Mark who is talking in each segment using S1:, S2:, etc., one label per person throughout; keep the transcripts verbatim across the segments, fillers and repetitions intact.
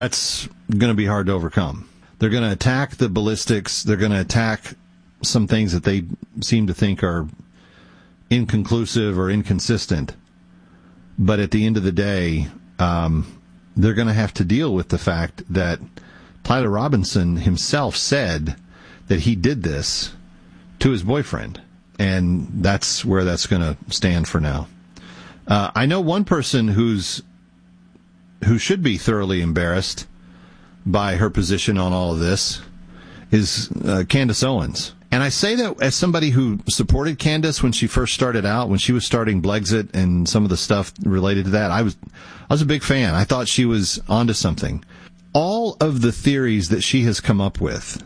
S1: That's going to be hard to overcome. They're going to attack the ballistics. They're going to attack some things that they seem to think are inconclusive or inconsistent. But at the end of the day, um, they're going to have to deal with the fact that Tyler Robinson himself said that he did this to his boyfriend. And that's where that's going to stand for now. Uh, I know one person who's who should be thoroughly embarrassed by her position on all of this is uh, Candace Owens. And I say that as somebody who supported Candace when she first started out, when she was starting Blexit and some of the stuff related to that. I was I was a big fan. I thought she was onto something. All of the theories that she has come up with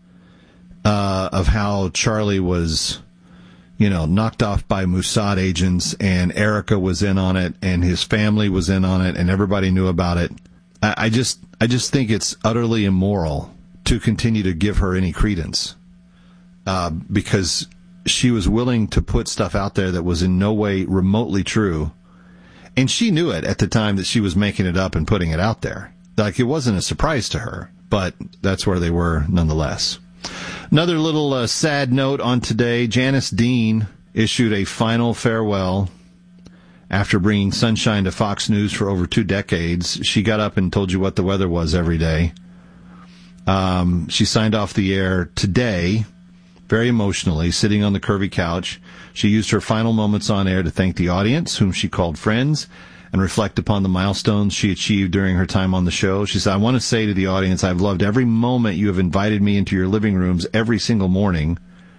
S1: uh, of how Charlie was, you know, knocked off by Mossad agents, and Erica was in on it, and his family was in on it, and everybody knew about it. I, I just, I just think it's utterly immoral to continue to give her any credence, uh, because she was willing to put stuff out there that was in no way remotely true, and she knew it at the time that she was making it up and putting it out there. Like, it wasn't a surprise to her, but that's where they were nonetheless. Another little uh, sad note on today. Janice Dean issued a final farewell after bringing sunshine to Fox News for over two decades. She got up and told you what the weather was every day. Um, she signed off the air today, very emotionally, sitting on the curvy couch. She used her final moments on air to thank the audience, whom she called friends, and reflect upon the milestones she achieved during her time on the show. She said, I want to say to the audience, I've loved every moment you have invited me into your living rooms every single morning.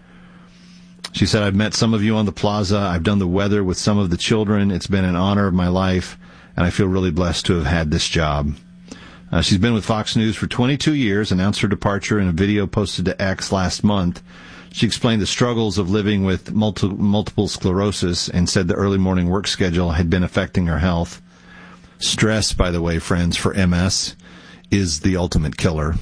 S1: She said, I've met some of you on the plaza. I've done the weather with some of the children. It's been an honor of my life, and I feel really blessed to have had this job. Uh, she's been with Fox News for twenty-two years, announced her departure in a video posted to X last month. She explained the struggles of living with multi- multiple sclerosis and said the early morning work schedule had been affecting her health. Stress, by the way, friends, for M S is the ultimate killer.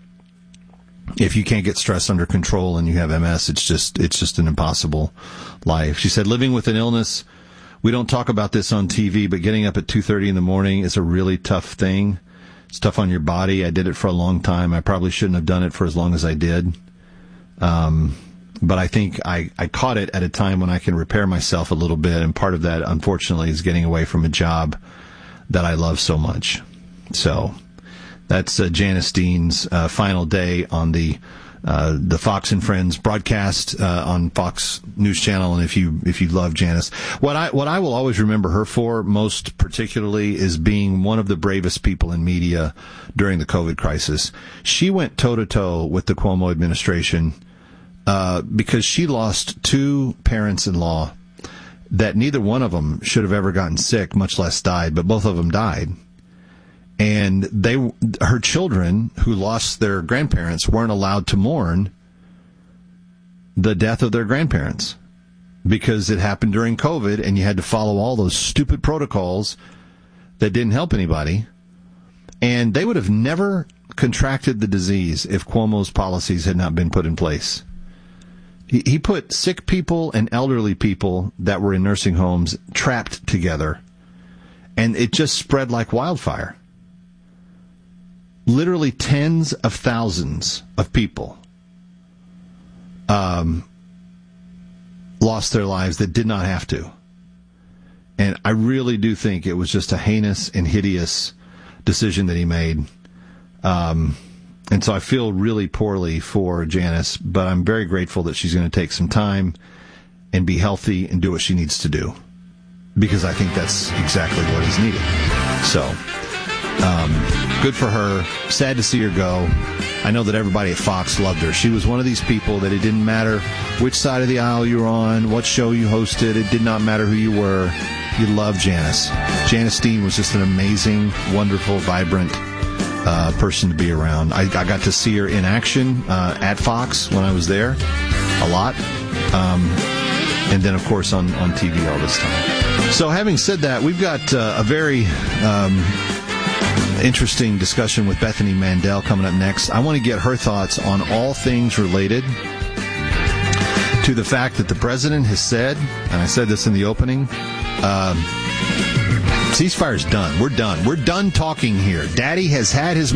S1: If you can't get stress under control and you have M S, it's just it's just an impossible life. She said, living with an illness, we don't talk about this on T V, but getting up at two thirty in the morning is a really tough thing. It's tough on your body. I did it for a long time. I probably shouldn't have done it for as long as I did. Um, but I think I, I caught it at a time when I can repair myself a little bit, and part of that, unfortunately, is getting away from a job that I love so much. So that's uh, Janice Dean's uh, final day on the uh, the Fox and Friends broadcast uh, on Fox News Channel. And if you if you love Janice, what I what I will always remember her for most particularly is being one of the bravest people in media during the COVID crisis. She went toe to toe with the Cuomo administration uh, because she lost two parents-in-law that neither one of them should have ever gotten sick, much less died, but both of them died. And they, her children who lost their grandparents weren't allowed to mourn the death of their grandparents because it happened during COVID and you had to follow all those stupid protocols that didn't help anybody. And they would have never contracted the disease if Cuomo's policies had not been put in place. He, he put sick people and elderly people that were in nursing homes trapped together, and it just spread like wildfire. Literally tens of thousands of people um, lost their lives that did not have to. And I really do think it was just a heinous and hideous decision that he made. Um, and so I feel really poorly for Janice, but I'm very grateful that she's going to take some time and be healthy and do what she needs to do, because I think that's exactly what is needed. So, um, good for her. Sad to see her go. I know that everybody at Fox loved her. She was one of these people that it didn't matter which side of the aisle you were on, what show you hosted. It did not matter who you were. You loved Janice. Janice Dean was just an amazing, wonderful, vibrant uh, person to be around. I, I got to see her in action uh, at Fox when I was there a lot. Um, and then, of course, on, on T V all this time. So having said that, we've got uh, a very um, interesting discussion with Bethany Mandel coming up next. I want to get her thoughts on all things related to the fact that the president has said, and I said this in the opening, um, ceasefire's done. We're done. We're done talking here. Daddy has had his